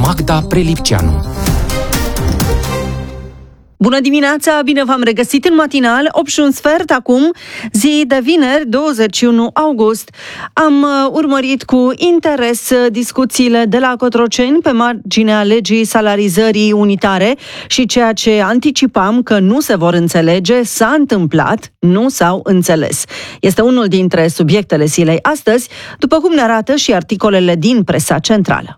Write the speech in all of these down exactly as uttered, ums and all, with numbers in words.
Magda Prelipceanu. Bună dimineața, bine v-am regăsit în matinal, opt și un sfert acum, zi de vineri, douăzeci și unu august. Am urmărit cu interes discuțiile de la Cotroceni pe marginea legii salarizării unitare și ceea ce anticipam că nu se vor înțelege s-a întâmplat, nu s-au înțeles. Este unul dintre subiectele zilei astăzi, după cum ne arată și articolele din presa centrală.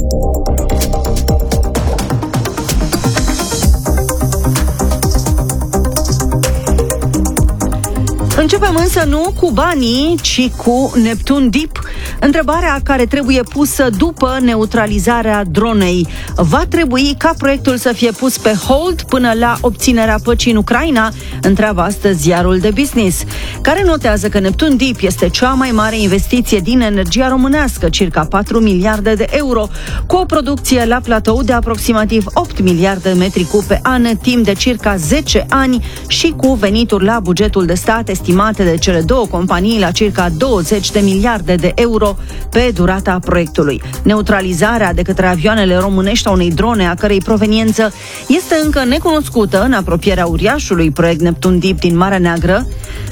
Începem însă nu cu banii, ci cu Neptun Deep. Întrebarea care trebuie pusă după neutralizarea dronei. Va trebui ca proiectul să fie pus pe hold până la obținerea păcii în Ucraina? Întreabă astăzi ziarul de Business, care notează că Neptun Deep este cea mai mare investiție din energia românească, circa patru miliarde de euro, cu o producție la platou de aproximativ opt miliarde de metri cub pe an, timp de circa zece ani și cu venituri la bugetul de stat estimate de cele două companii la circa douăzeci de miliarde de euro pe durata proiectului. Neutralizarea de către avioanele românești a unei drone a cărei proveniență este încă necunoscută în apropierea uriașului proiect Neptun Deep din Marea Neagră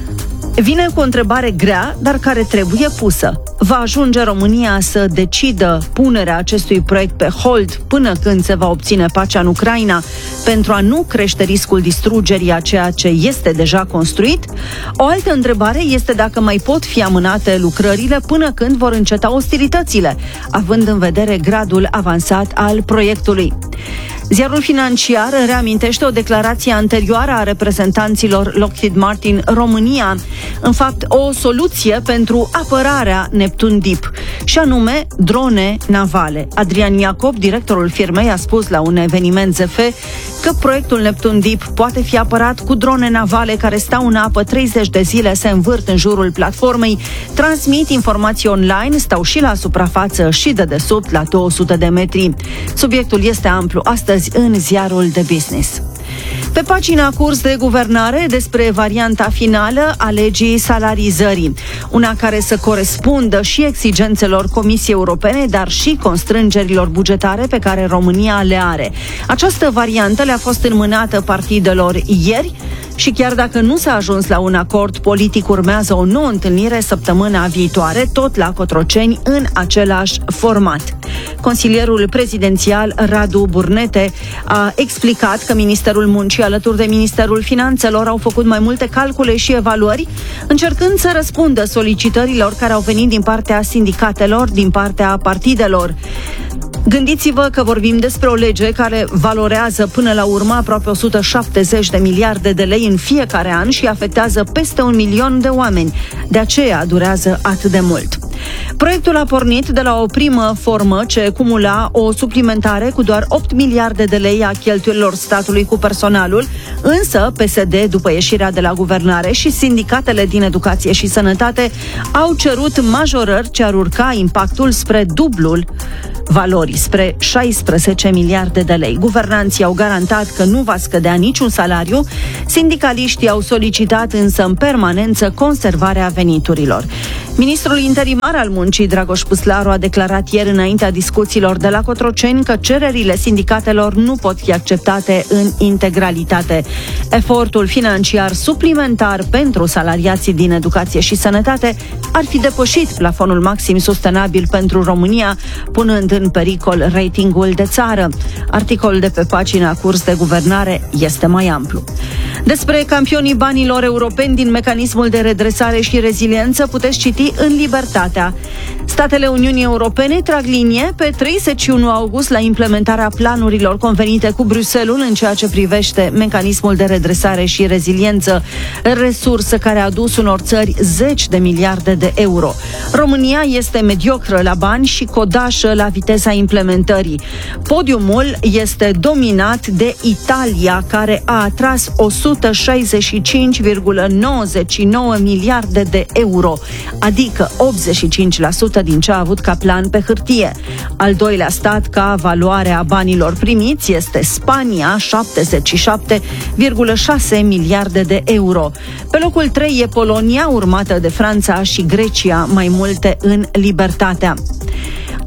vine cu o întrebare grea, dar care trebuie pusă. Va ajunge România să decidă punerea acestui proiect pe hold până când se va obține pacea în Ucraina pentru a nu crește riscul distrugerii a ceea ce este deja construit? O altă întrebare este dacă mai pot fi amânate lucrările până când vor înceta ostilitățile, având în vedere gradul avansat al proiectului. Ziarul Financiar reamintește o declarație anterioară a reprezentanților Lockheed Martin România, în fapt o soluție pentru apărarea Neptun Deep, și anume drone navale. Adrian Iacob, directorul firmei, a spus la un eveniment Z F că proiectul Neptun Deep poate fi apărat cu drone navale care stau în apă treizeci de zile, se învârt în jurul platformei, transmit informații online, stau și la suprafață și de desubt la două sute de metri. Subiectul este amplu astăzi în ziarul de Business. Pe pagina curs de guvernare despre varianta finală a legii salarizării, una care să corespundă și exigențelor Comisiei Europene, dar și constrângerilor bugetare pe care România le are. Această variantă le-a fost înmânată partidelor ieri și chiar dacă nu s-a ajuns la un acord politic, urmează o nouă întâlnire săptămâna viitoare, tot la Cotroceni, în același format. Consilierul prezidențial Radu Burnete a explicat că Ministerul Muncii alături de Ministerul Finanțelor au făcut mai multe calcule și evaluări, încercând să răspundă solicitărilor care au venit din partea sindicatelor, din partea partidelor. Gândiți-vă că vorbim despre o lege care valorează până la urmă aproape o sută șaptezeci de miliarde de lei în fiecare an și afectează peste un milion de oameni. De aceea durează atât de mult. Proiectul a pornit de la o primă formă ce cumula o suplimentare cu doar opt miliarde de lei a cheltuielilor statului cu personalul, însă P S D, după ieșirea de la guvernare, și sindicatele din educație și sănătate au cerut majorări ce ar urca impactul spre dublul valorii, spre șaisprezece miliarde de lei. Guvernanții au garantat că nu va scădea niciun salariu, sindicaliștii au solicitat însă în permanență conservarea veniturilor. Ministrul interimar al muncii, Dragoș Puslaru, a declarat ieri înaintea discuțiilor de la Cotroceni că cererile sindicatelor nu pot fi acceptate în integralitate. Efortul financiar suplimentar pentru salariații din educație și sănătate ar fi depășit plafonul maxim sustenabil pentru România, punând în pericol ratingul de țară. Articolul de pe pagina curs de guvernare este mai amplu. Despre campionii banilor europeni din mecanismul de redresare și reziliență puteți citi în Libertatea. Statele Uniunii Europene trag linie pe treizeci și unu august la implementarea planurilor convenite cu Bruxelles în ceea ce privește mecanismul de redresare și reziliență, resursă care a adus unor țări zeci de miliarde de euro. România este mediocră la bani și codașă la viteza implementării. Podiumul este dominat de Italia, care a atras o sută șaizeci și cinci virgulă nouăzeci și nouă miliarde de euro, adică optzeci și cinci la sută din ce a avut ca plan pe hârtie. Al doilea stat ca valoare a banilor primiți este Spania, șaptezeci și șapte virgulă șase miliarde de euro. Pe locul trei e Polonia, urmată de Franța și Grecia, mai multe în Libertatea.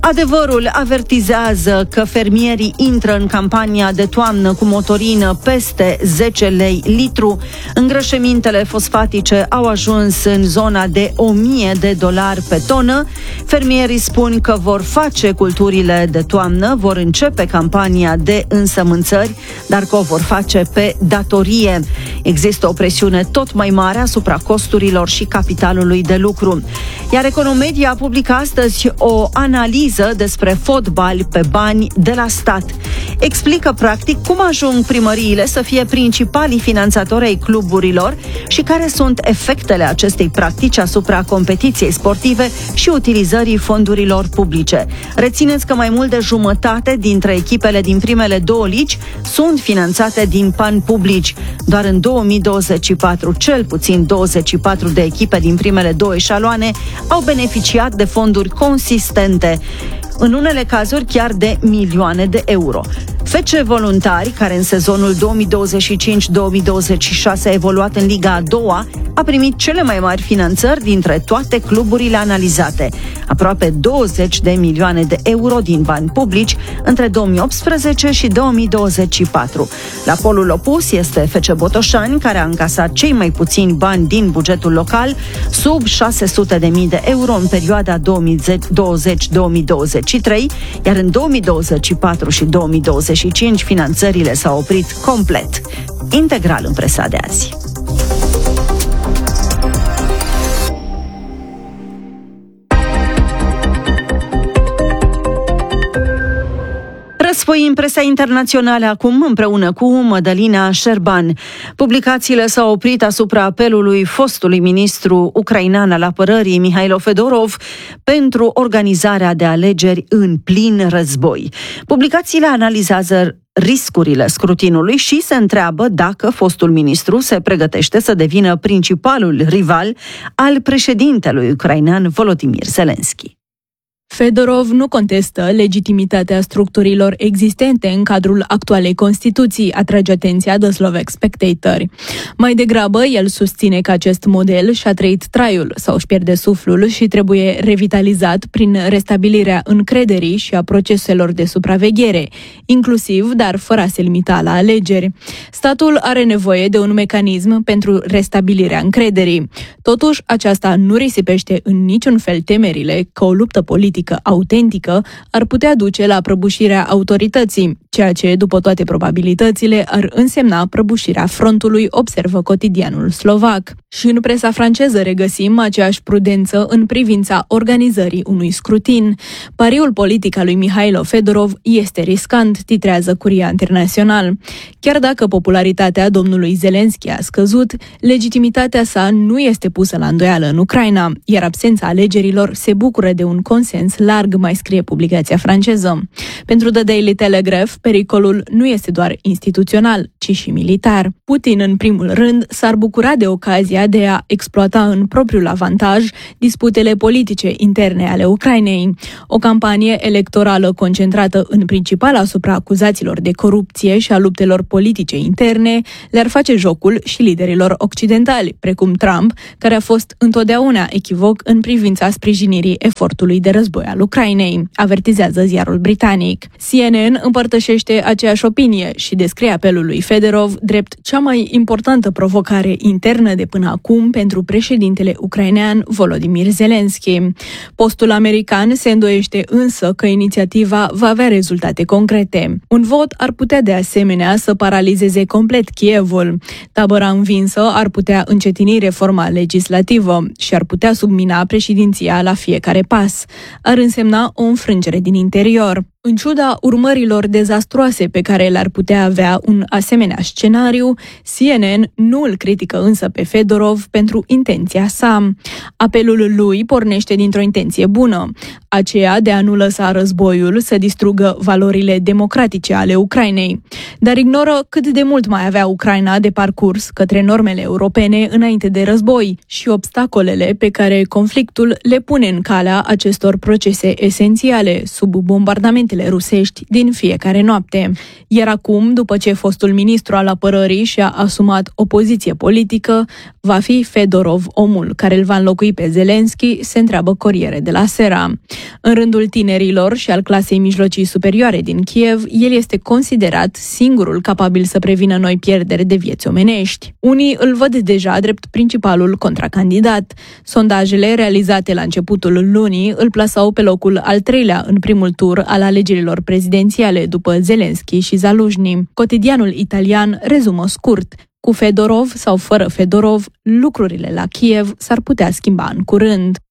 Adevărul avertizează că fermierii intră în campania de toamnă cu motorină peste zece lei litru. Îngrășămintele fosfatice au ajuns în zona de o mie de dolari pe tonă. Fermierii spun că vor face culturile de toamnă, vor începe campania de însămânțări, dar că o vor face pe datorie. Există o presiune tot mai mare asupra costurilor și capitalului de lucru. Iar Economedia a publicat astăzi o analiză despre fotbal pe bani de la stat. Explică practic cum ajung primăriile să fie principalii finanțatori ai cluburilor și care sunt efectele acestei practici asupra competiției sportive și utilizării fondurilor publice. Rețineți că mai mult de jumătate dintre echipele din primele două ligi sunt finanțate din bani publici. Doar în două mii douăzeci și patru, cel puțin douăzeci și patru de echipe din primele două eșaloane au beneficiat de fonduri consistente, în unele cazuri chiar de milioane de euro. F C Voluntari, care în sezonul două mii douăzeci și cinci două mii douăzeci și șase a evoluat în Liga a doua, a primit cele mai mari finanțări dintre toate cluburile analizate, aproape douăzeci de milioane de euro din bani publici între două mii optsprezece și două mii douăzeci și patru. La polul opus este F C Botoșani, care a încasat cei mai puțini bani din bugetul local, sub șase sute de mii de euro în perioada două mii douăzeci două mii douăzeci și trei, iar în două mii douăzeci și patru și două mii douăzeci și cinci finanțările s-au oprit complet. Integral în presa de azi. Răsfoi în presa internațională acum împreună cu Mădălina Șerban. Publicațiile s-au oprit asupra apelului fostului ministru ucrainean al apărării Mihailo Fedorov pentru organizarea de alegeri în plin război. Publicațiile analizează riscurile scrutinului și se întreabă dacă fostul ministru se pregătește să devină principalul rival al președintelui ucrainean Volodymyr Zelensky. Fedorov nu contestă legitimitatea structurilor existente în cadrul actualei Constituții, atrage atenția The Slovak Spectator. Mai degrabă, el susține că acest model și-a trăit traiul sau își pierde suflul și trebuie revitalizat prin restabilirea încrederii și a proceselor de supraveghere, inclusiv, dar fără a se limita la alegeri. Statul are nevoie de un mecanism pentru restabilirea încrederii. Totuși, aceasta nu risipește în niciun fel temerile că o luptă politică autentică ar putea duce la prăbușirea autorității, ceea ce, după toate probabilitățile, ar însemna prăbușirea frontului, observă cotidianul slovac. Și în presa franceză regăsim aceeași prudență în privința organizării unui scrutin. Pariul politic al lui Mihailo Fedorov este riscant, titrează Curia Internațional. Chiar dacă popularitatea domnului Zelensky a scăzut, legitimitatea sa nu este pusă la îndoială în Ucraina, iar absența alegerilor se bucură de un consens larg, mai scrie publicația franceză. Pentru The Daily Telegraph, pericolul nu este doar instituțional, ci și militar. Putin, în primul rând, s-ar bucura de ocazia de a exploata în propriul avantaj disputele politice interne ale Ucrainei. O campanie electorală concentrată în principal asupra acuzațiilor de corupție și a luptelor politice interne le-ar face jocul și liderilor occidentali, precum Trump, care a fost întotdeauna echivoc în privința sprijinirii efortului de război al Ucrainei, avertizează ziarul britanic. C N N împărtășește aceeași opinie și descrie apelul lui Fedorov drept cea mai importantă provocare internă de până acum pentru președintele ucrainean Volodymyr Zelensky. Postul american se îndoiește însă că inițiativa va avea rezultate concrete. Un vot ar putea de asemenea să paralizeze complet Kievul. Tabăra învinsă ar putea încetini reforma legislativă și ar putea submina președinția la fiecare pas. Ar însemna o înfrângere din interior. În ciuda urmărilor dezastruoase pe care le-ar putea avea un asemenea scenariu, C N N nu îl critică însă pe Fedorov pentru intenția sa. Apelul lui pornește dintr-o intenție bună, aceea de a nu lăsa războiul să distrugă valorile democratice ale Ucrainei, dar ignoră cât de mult mai avea Ucraina de parcurs către normele europene înainte de război și obstacolele pe care conflictul le pune în calea acestor procese esențiale sub bombardamente rusești din fiecare noapte. Iar acum, după ce fostul ministru al apărării și-a asumat o poziție politică, va fi Fedorov omul care îl va înlocui pe Zelensky, se întreabă Corriere della Sera. În rândul tinerilor și al clasei mijlocii superioare din Kiev, el este considerat singurul capabil să prevină noi pierderi de vieți omenești. Unii îl văd deja drept principalul contracandidat. Sondajele realizate la începutul lunii îl plasau pe locul al treilea în primul tur al alegerilor prezidențiale după Zelensky și Zaluzhny. Cotidianul italian rezumă scurt: cu Fedorov sau fără Fedorov, lucrurile la Kiev s-ar putea schimba în curând.